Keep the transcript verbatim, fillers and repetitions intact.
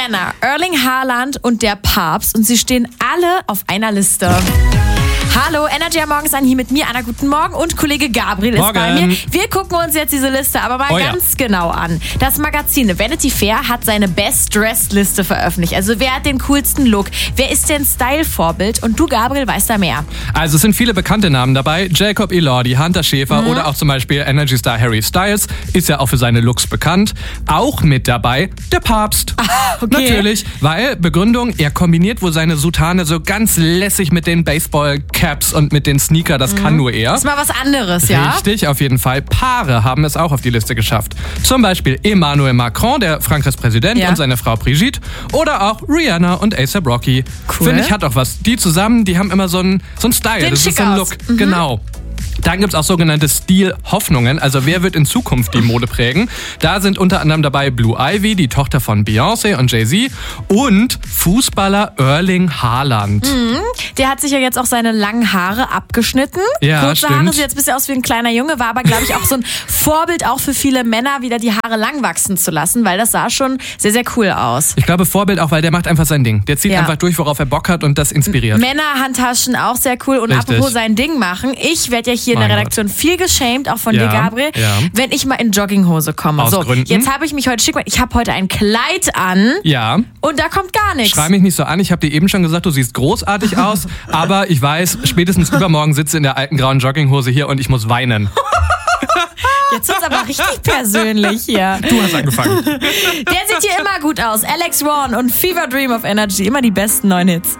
Rihanna, Erling Haaland und der Papst und sie stehen alle auf einer Liste. Hallo, Energy am Morgen ist an hier mit mir, Anna, guten Morgen und Kollege Gabriel Morgen. ist bei mir. Wir gucken uns jetzt diese Liste aber mal Oh ja. ganz genau an. Das Magazin Vanity Fair hat seine Best-Dressed-Liste veröffentlicht. Also wer hat den coolsten Look? Wer ist denn Style-Vorbild? Und du, Gabriel, weißt da mehr. Also es sind viele bekannte Namen dabei. Jacob Elordi, Hunter Schäfer Mhm. oder auch zum Beispiel Energy-Star Harry Styles. Ist ja auch für seine Looks bekannt. Auch mit dabei der Papst. okay. Natürlich, weil, Begründung, er kombiniert wohl seine Soutane so ganz lässig mit den Baseball-Caps und mit den Sneaker. Das kann nur er. Das ist mal was anderes, ja? Richtig, auf jeden Fall. Paare haben es auch auf die Liste geschafft. Zum Beispiel Emmanuel Macron, der Frankreichs Präsident, Ja. und seine Frau Brigitte. Oder auch Rihanna und A$AP Rocky. Cool. Finde ich, hat auch was. Die zusammen, die haben immer so einen so einen Style. Sehen das schick ist so ein aus. Look. Mhm. Genau. Dann gibt es auch sogenannte Stil-Hoffnungen. Also wer wird in Zukunft die Mode prägen? Da sind unter anderem dabei Blue Ivy, die Tochter von Beyoncé und Jay-Z, und Fußballer Erling Haaland. Mhm. Der hat sich ja jetzt auch seine langen Haare abgeschnitten. Ja, Kurze stimmt. Haare, sieht jetzt ein bisschen aus wie ein kleiner Junge, war aber, glaube ich, auch so ein Vorbild auch für viele Männer, wieder die Haare lang wachsen zu lassen, weil das sah schon sehr, sehr cool aus. Ich glaube Vorbild auch, weil der macht einfach sein Ding. Der zieht Ja. einfach durch, worauf er Bock hat, und das inspiriert. Männerhandtaschen auch sehr cool. Und Richtig. apropos sein Ding machen, ich werde ja hier in Mein der Redaktion viel geschämt, auch von Ja, dir, Gabriel, ja. wenn ich mal in Jogginghose komme. Aus so, Gründen. jetzt habe ich mich heute schick gemacht. Ich habe heute ein Kleid an Ja. und da kommt gar nichts. Schrei mich nicht so an. Ich habe dir eben schon gesagt, du siehst großartig aus. Aber ich weiß, spätestens übermorgen sitze in der alten grauen Jogginghose hier und ich muss weinen. Jetzt wird's aber richtig persönlich hier. Du hast angefangen. Der sieht hier immer gut aus. Alex Warren und Fever Dream of Energy. Immer die besten neuen Hits.